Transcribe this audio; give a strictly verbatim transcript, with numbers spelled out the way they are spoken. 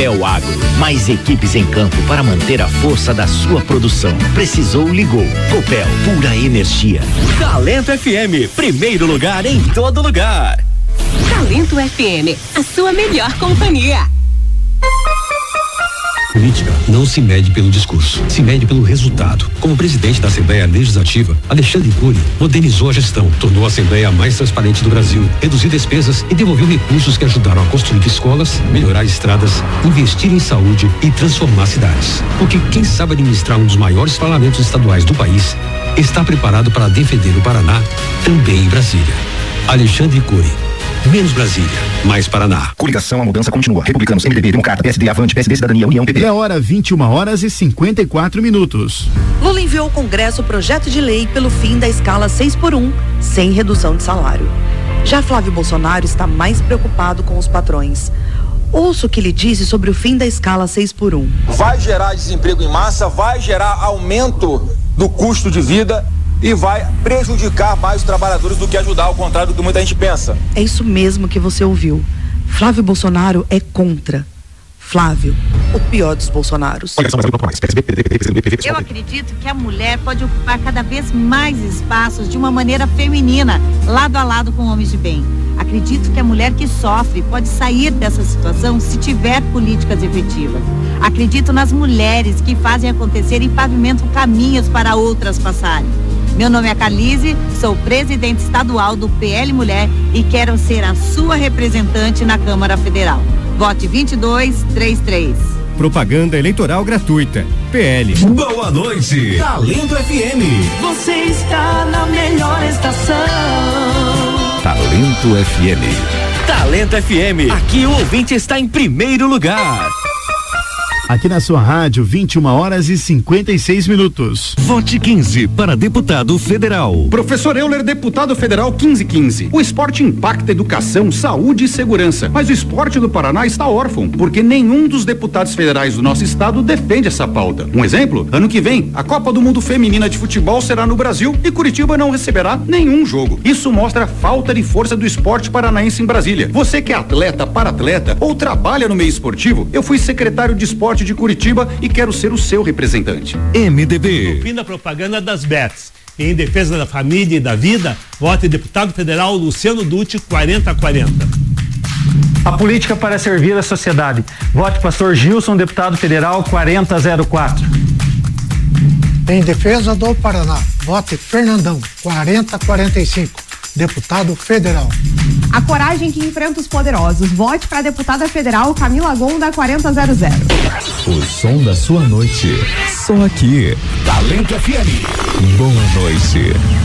Copel Agro, mais equipes em campo para manter a força da sua produção. Precisou, ligou. Copel, pura energia. Talento F M, primeiro lugar em todo lugar. Talento F M, a sua melhor companhia. Política não se mede pelo discurso, se mede pelo resultado. Como presidente da Assembleia Legislativa, Alexandre Cury modernizou a gestão, tornou a Assembleia mais transparente do Brasil, reduziu despesas e devolveu recursos que ajudaram a construir escolas, melhorar estradas, investir em saúde e transformar cidades. Porque quem sabe administrar um dos maiores parlamentos estaduais do país está preparado para defender o Paraná, também em Brasília. Alexandre Cury. Menos Brasília, mais Paraná. Coligação, a mudança continua. Republicanos, M D B, Democrata, P S D, Avante, P S D, Cidadania, União, P P. É hora, vinte e uma horas e cinquenta e quatro minutos. Lula enviou ao Congresso o projeto de lei pelo fim da escala seis por um, sem redução de salário. Já Flávio Bolsonaro está mais preocupado com os patrões. Ouça o que ele disse sobre o fim da escala seis por um. Vai gerar desemprego em massa, vai gerar aumento do custo de vida e vai prejudicar mais os trabalhadores do que ajudar, ao contrário do que muita gente pensa. É isso mesmo que você ouviu. Flávio Bolsonaro é contra. Flávio, o pior dos Bolsonaros. Eu acredito que a mulher pode ocupar cada vez mais espaços de uma maneira feminina, lado a lado com homens de bem. Acredito que a mulher que sofre pode sair dessa situação se tiver políticas efetivas. Acredito nas mulheres que fazem acontecer e pavimentam caminhos para outras passarem. Meu nome é Carlise, sou presidente estadual do P L Mulher e quero ser a sua representante na Câmara Federal. Vote vinte e dois trinta e três. Propaganda eleitoral gratuita. P L. Boa noite. Talento F M. Você está na melhor estação. Talento F M. Talento F M. Aqui o ouvinte está em primeiro lugar. Aqui na sua rádio, vinte e uma horas e cinquenta e seis minutos. Vote quinze para deputado federal. Professor Euler, deputado federal quinze quinze. O esporte impacta educação, saúde e segurança. Mas o esporte do Paraná está órfão, porque nenhum dos deputados federais do nosso estado defende essa pauta. Um exemplo, ano que vem, a Copa do Mundo Feminina de Futebol será no Brasil e Curitiba não receberá nenhum jogo. Isso mostra a falta de força do esporte paranaense em Brasília. Você que é atleta, para-atleta ou trabalha no meio esportivo, eu fui secretário de esporte de Curitiba e quero ser o seu representante. M D B. No fim da propaganda das bets. Em defesa da família e da vida, vote deputado federal Luciano Dutti quarenta quarenta. A política para servir a sociedade. Vote pastor Gilson, deputado federal quarenta zero quatro. Em defesa do Paraná, vote Fernandão quarenta quarenta e cinco. Deputado federal. A coragem que enfrenta os poderosos. Vote para deputada federal Camila Gonda quarenta zero zero. O som da sua noite. Só aqui. Talento F M. Boa noite.